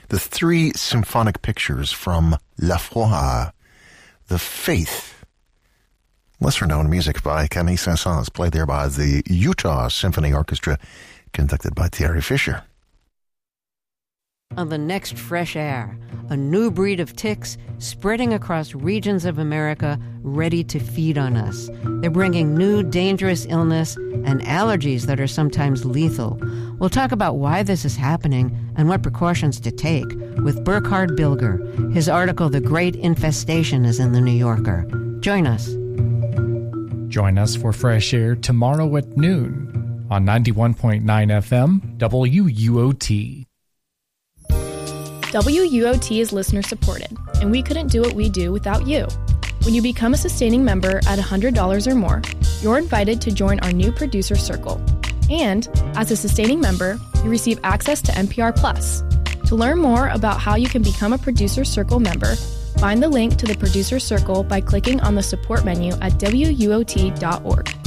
the 3 symphonic pictures from La Foi, The Faith. Lesser-known music by Camille Saint-Saëns, played there by the Utah Symphony Orchestra, conducted by Thierry Fischer. On the next Fresh Air, a new breed of ticks spreading across regions of America ready to feed on us. They're bringing new dangerous illness and allergies that are sometimes lethal. We'll talk about why this is happening and what precautions to take with Burkhard Bilger. His article, The Great Infestation, is in The New Yorker. Join us. Join us for Fresh Air tomorrow at noon on 91.9 FM WUOT. WUOT is listener supported, and we couldn't do what we do without you. When you become a sustaining member at $100 or more, you're invited to join our new producer circle. And as a sustaining member, you receive access to NPR Plus. To learn more about how you can become a producer circle member, find the link to the producer circle by clicking on the support menu at WUOT.org.